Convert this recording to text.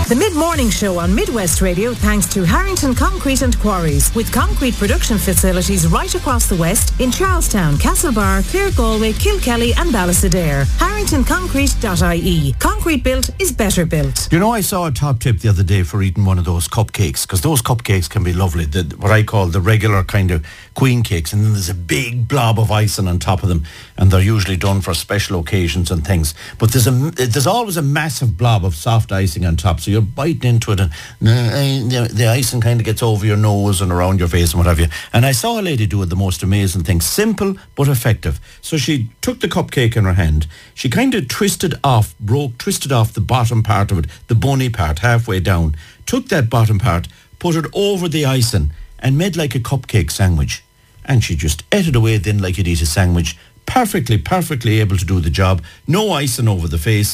The mid-morning show on Midwest Radio thanks to Harrington Concrete and Quarries, with concrete production facilities right across the West in Charlestown, Castlebar, Clare Galway, Kilkelly and Ballastadair. HarringtonConcrete.ie. Concrete built is better built. You know, I saw a top tip the other day for eating one of those cupcakes, because those cupcakes can be lovely, what I call the regular kind of queen cakes, and then there's a big blob of icing on top of them, and they're usually done for special occasions and things. But there's always a massive blob of soft icing on top, so you're biting into it and the icing kind of gets over your nose and around your face and what have you. And I saw a lady do it, the most amazing thing, simple but effective. So she took the cupcake in her hand, she kind of twisted off the bottom part of it, the bunny part, halfway down, took that bottom part, put it over the icing and made like a cupcake sandwich. And she just ate it away then like you'd eat a sandwich. Perfectly able to do the job. No icing over the face.